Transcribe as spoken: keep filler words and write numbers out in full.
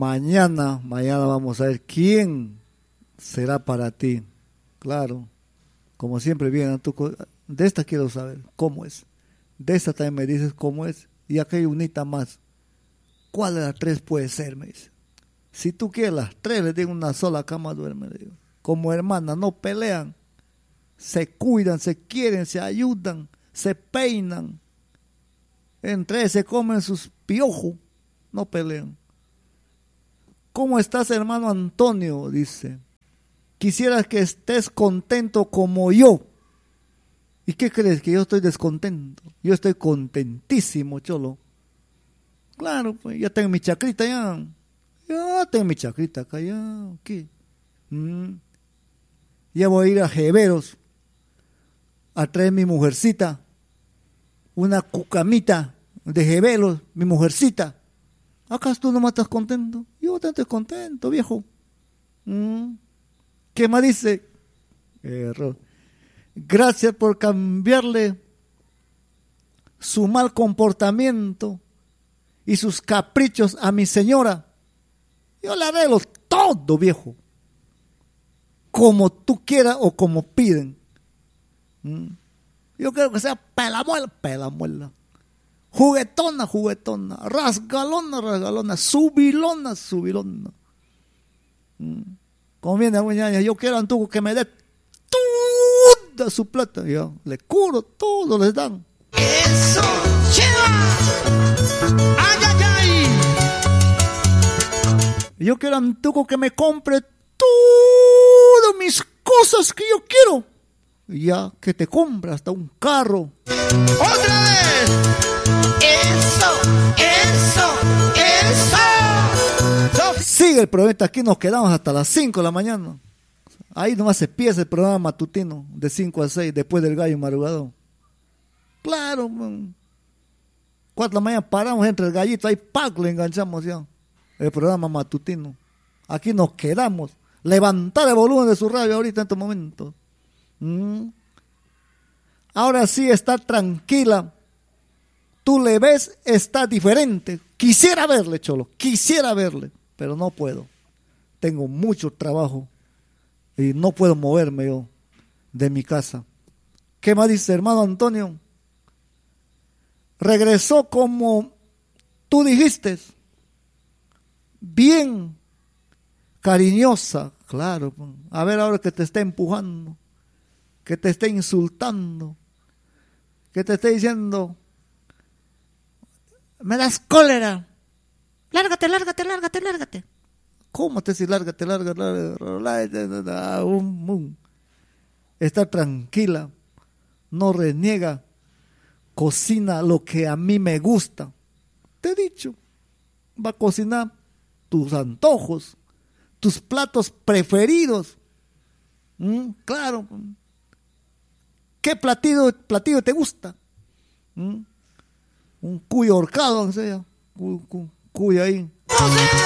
mañana, mañana vamos a ver quién será para ti. Claro, como siempre bien, de esta quiero saber cómo es. De esta también me dices cómo es. Y aquí hay unita más. ¿Cuál de las tres puede ser? Me dice. Si tú quieres las tres, le digo una sola cama duerme. Le digo. Como hermanas, no pelean. Se cuidan, se quieren, se ayudan, se peinan. Entre ellas se comen sus piojos. No pelean. ¿Cómo estás, hermano Antonio? Dice. Quisieras que estés contento como yo. ¿Y qué crees? Que yo estoy descontento. Yo estoy contentísimo, cholo. Claro, pues ya tengo mi chacrita ya. Ya tengo mi chacrita acá ya. ¿Qué? Mm. Ya voy a ir a Jeveros a traer mi mujercita. Una cucamita de Jeveros, mi mujercita. ¿Acaso tú no me estás contento? Yo te estoy contento, viejo. Mm. ¿Qué más dice? Error. Gracias por cambiarle su mal comportamiento y sus caprichos a mi señora. Yo le arreglo todo, viejo. Como tú quieras o como piden. ¿Mm? Yo quiero que sea pelamuela, pelamuela. Juguetona, juguetona. Rasgalona, rasgalona. Subilona, subilona. ¿Mm? Como viene muñaña, yo quiero Antuco que me dé toda su plata. Yo le curo, todo les dan. Eso, lleva. Ay, ay, ay. Yo quiero Antuco que me compre todas mis cosas que yo quiero. Ya que te compra hasta un carro. Otra vez. Eso, eso, eso. Sigue el programa, aquí nos quedamos hasta las cinco de la mañana. Ahí nomás se empieza el programa matutino de cinco a seis después del gallo madrugador. Claro, man. cuatro de la mañana paramos entre el gallito, ahí ¡pac! Le enganchamos ya el programa matutino. Aquí nos quedamos. Levantar el volumen de su radio ahorita en estos momentos. ¿Mm? Ahora sí está tranquila. Tú le ves, está diferente. Quisiera verle, cholo, quisiera verle, pero no puedo. Tengo mucho trabajo y no puedo moverme yo de mi casa. ¿Qué más dice, hermano Antonio? Regresó como tú dijiste, bien cariñosa, claro. A ver ahora que te está empujando, que te está insultando, que te está diciendo, me das cólera, lárgate, lárgate, lárgate, lárgate. ¿Cómo te dice lárgate, lárgate, lárgate? Está tranquila, no reniega, cocina lo que a mí me gusta. Te he dicho, va a cocinar tus antojos, tus platos preferidos. ¿Mm? Claro. ¿Qué platillo, platillo te gusta? ¿Mm? Un cuyo horcado, o sea, cuyo, cuyo ahí.